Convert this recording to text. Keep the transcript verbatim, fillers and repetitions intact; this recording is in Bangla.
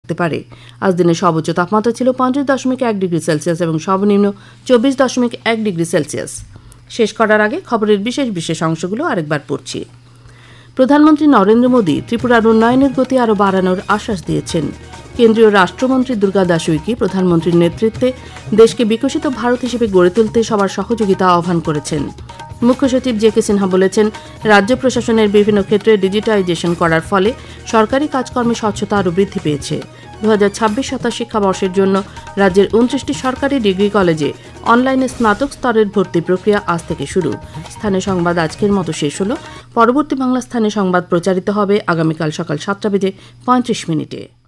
থাকতে পারে। আজ দিনের সর্বোচ্চ তাপমাত্রা ছিল পঞ্চাশ দশমিক এক ডিগ্রি সেলসিয়াস এবং সর্বনিম্ন চব্বিশ দশমিক এক ডিগ্রি সেলসিয়াস। শেষ করার আগে খবরের বিশেষ বিশেষ অংশগুলো আরেকবার পড়ছি। প্রধানমন্ত্রী নরেন্দ্র মোদী ত্রিপুরার উন্নয়নের গতি আরও বাড়ানোর আশ্বাস দিয়েছেন। কেন্দ্রীয় রাষ্ট্রমন্ত্রী দুর্গা দাস উইকি প্রধানমন্ত্রীর নেতৃত্বে দেশকে বিকশিত ভারত হিসেবে গড়ে তুলতে সবার সহযোগিতা আহ্বান করেছেন। মুখ্য সচিব জে কে সিনহা বলেছেন, রাজ্য প্রশাসনের বিভিন্ন ক্ষেত্রে ডিজিটাইজেশন করার ফলে সরকারি কাজকর্মে স্বচ্ছতা আরও বৃদ্ধি পেয়েছে। দু হাজার ছাব্বিশ সাতাশ শিক্ষাবর্ষের জন্য রাজ্যের উনত্রিশটি সরকারি ডিগ্রি কলেজে অনলাইনে স্নাতক স্তরের ভর্তি প্রক্রিয়া আজ থেকে শুরু। স্থানীয় সংবাদ আজকের মতো শেষ হল। পরবর্তী বাংলা স্থানীয় সংবাদ প্রচারিত হবে আগামীকাল সকাল সাতটা বেজে পঁয়ত্রিশ মিনিটে।